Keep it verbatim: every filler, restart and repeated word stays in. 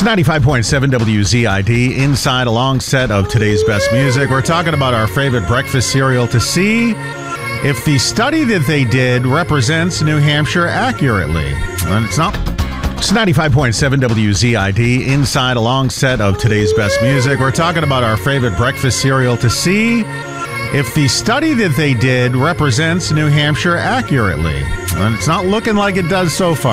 ninety-five point seven W Z I D, inside a long set of today's best music. We're talking about our favorite breakfast cereal to see if the study that they did represents New Hampshire accurately. And it's not. It's ninety-five point seven W Z I D, inside a long set of today's best music. We're talking about our favorite breakfast cereal to see if the study that they did represents New Hampshire accurately. And it's not looking like it does so far.